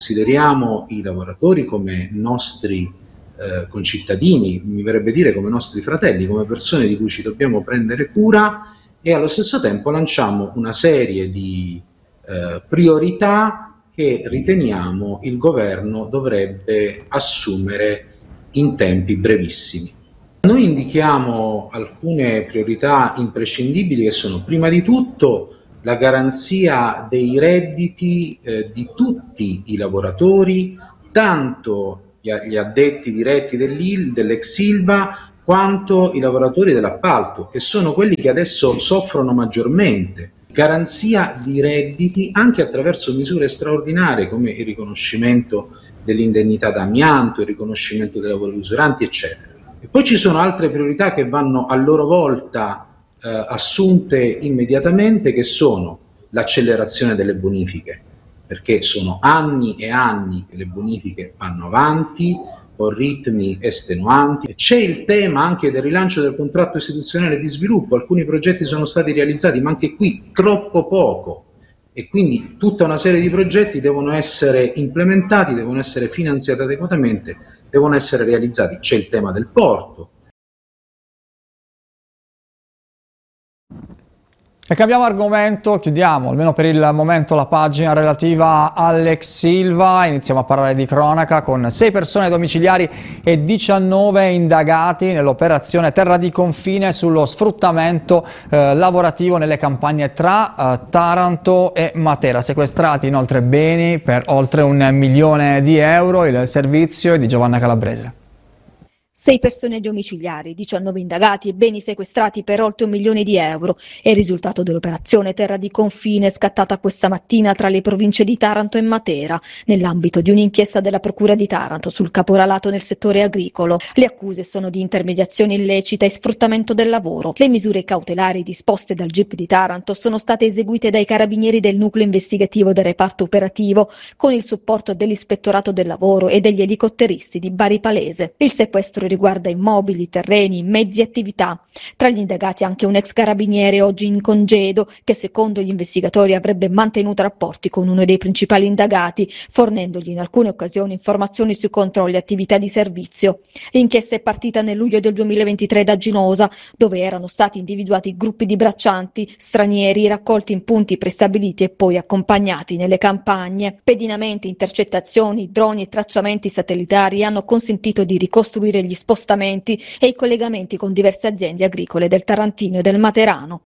Consideriamo i lavoratori come nostri concittadini, mi verrebbe dire come nostri fratelli, come persone di cui ci dobbiamo prendere cura, e allo stesso tempo lanciamo una serie di priorità che riteniamo il governo dovrebbe assumere in tempi brevissimi. Noi indichiamo alcune priorità imprescindibili che sono, prima di tutto, la garanzia dei redditi di tutti i lavoratori, tanto gli addetti diretti dell'ex Ilva quanto i lavoratori dell'appalto, che sono quelli che adesso soffrono maggiormente. Garanzia di redditi anche attraverso misure straordinarie come il riconoscimento dell'indennità d'amianto, il riconoscimento dei lavori usuranti, eccetera. E poi ci sono altre priorità che vanno a loro volta assunte immediatamente, che sono l'accelerazione delle bonifiche, perché sono anni e anni che le bonifiche vanno avanti con ritmi estenuanti. C'è il tema anche del rilancio del contratto istituzionale di sviluppo, alcuni progetti sono stati realizzati, ma anche qui troppo poco, e quindi tutta una serie di progetti devono essere implementati, devono essere finanziati adeguatamente, devono essere realizzati. C'è il tema del porto. E cambiamo argomento, chiudiamo almeno per il momento la pagina relativa all'ex Ilva, iniziamo a parlare di cronaca con 6 persone domiciliari e 19 indagati nell'operazione Terra di Confine sullo sfruttamento lavorativo nelle campagne tra Taranto e Matera. Sequestrati inoltre beni per oltre €1 milione, il servizio è di Giovanna Calabrese. 6 persone domiciliari, 19 indagati e beni sequestrati per oltre €1 milione è il risultato dell'operazione Terra di Confine scattata questa mattina tra le province di Taranto e Matera, nell'ambito di un'inchiesta della Procura di Taranto sul caporalato nel settore agricolo. Le accuse sono di intermediazione illecita e sfruttamento del lavoro. Le misure cautelari disposte dal GIP di Taranto sono state eseguite dai carabinieri del nucleo investigativo del reparto operativo con il supporto dell'Ispettorato del Lavoro e degli elicotteristi di Bari Palese. Il sequestro riguarda immobili, terreni, mezzi e attività. Tra gli indagati anche un ex carabiniere oggi in congedo che secondo gli investigatori avrebbe mantenuto rapporti con uno dei principali indagati, fornendogli in alcune occasioni informazioni sui controlli e attività di servizio. L'inchiesta è partita nel luglio del 2023 da Ginosa, dove erano stati individuati gruppi di braccianti stranieri raccolti in punti prestabiliti e poi accompagnati nelle campagne. Pedinamenti, intercettazioni, droni e tracciamenti satellitari hanno consentito di ricostruire gli spostamenti e i collegamenti con diverse aziende agricole del Tarantino e del Materano.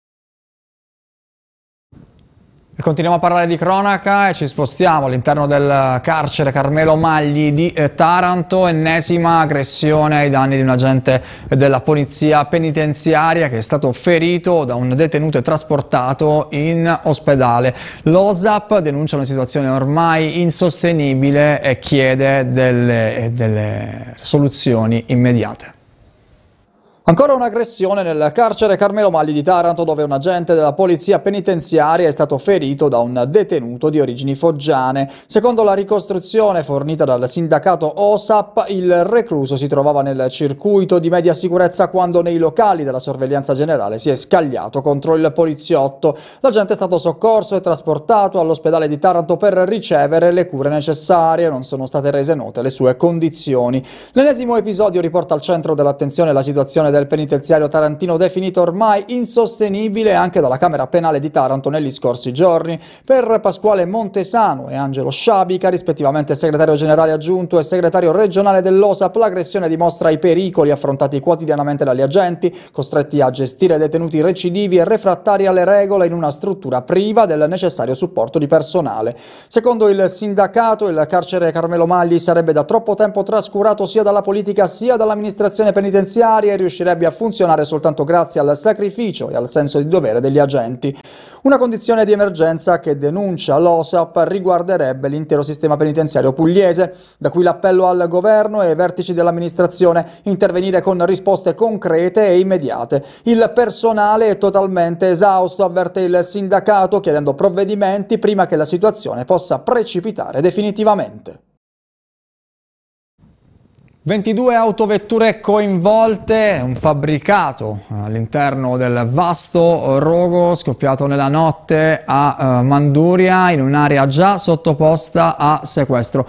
E continuiamo a parlare di cronaca e ci spostiamo all'interno del carcere Carmelo Magli di Taranto, ennesima aggressione ai danni di un agente della polizia penitenziaria che è stato ferito da un detenuto e trasportato in ospedale. L'OSAP denuncia una situazione ormai insostenibile e chiede delle soluzioni immediate. Ancora un'aggressione nel carcere Carmelo Magli di Taranto, dove un agente della polizia penitenziaria è stato ferito da un detenuto di origini foggiane. Secondo la ricostruzione fornita dal sindacato OSAP, il recluso si trovava nel circuito di media sicurezza quando nei locali della sorveglianza generale si è scagliato contro il poliziotto. L'agente è stato soccorso e trasportato all'ospedale di Taranto per ricevere le cure necessarie. Non sono state rese note le sue condizioni. L'ennesimo episodio riporta al centro dell'attenzione la situazione del penitenziario tarantino, definito ormai insostenibile anche dalla Camera Penale di Taranto negli scorsi giorni. Per Pasquale Montesano e Angelo Sciabica, rispettivamente segretario generale aggiunto e segretario regionale dell'OSAP, l'aggressione dimostra i pericoli affrontati quotidianamente dagli agenti, costretti a gestire detenuti recidivi e refrattari alle regole in una struttura priva del necessario supporto di personale. Secondo il sindacato, il carcere Carmelo Magli sarebbe da troppo tempo trascurato sia dalla politica sia dall'amministrazione penitenziaria e riuscirebbe a funzionare soltanto grazie al sacrificio e al senso di dovere degli agenti. Una condizione di emergenza che, denuncia l'OSAP, riguarderebbe l'intero sistema penitenziario pugliese, da cui l'appello al governo e ai vertici dell'amministrazione: intervenire con risposte concrete e immediate. Il personale è totalmente esausto, avverte il sindacato, chiedendo provvedimenti prima che la situazione possa precipitare definitivamente. 22 autovetture coinvolte, un fabbricato all'interno del vasto rogo scoppiato nella notte a Manduria, in un'area già sottoposta a sequestro.